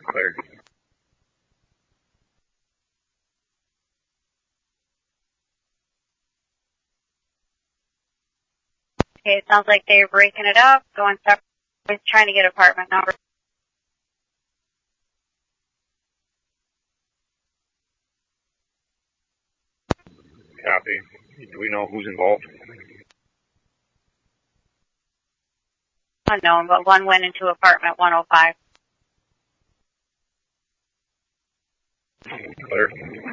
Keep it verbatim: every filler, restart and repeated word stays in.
Clear. Okay, it sounds like they're breaking it up, going separate, trying to get apartment number. Copy. Do we know who's involved? Unknown, but one went into apartment one oh five. Clear.